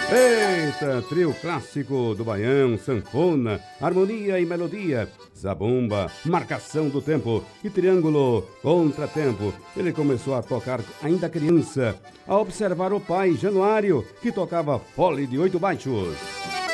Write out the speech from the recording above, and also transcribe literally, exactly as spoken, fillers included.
Eita, trio clássico do Baião, sanfona, harmonia e melodia, zabumba, marcação do tempo e triângulo, contratempo. Ele começou a tocar ainda criança, a observar o pai, Januário, que tocava fole de oito baixos.